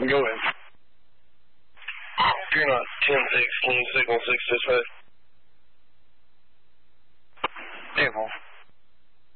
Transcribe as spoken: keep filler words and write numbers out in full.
Go ahead. You're not ten six, can you signal six dispatch? Vehicle.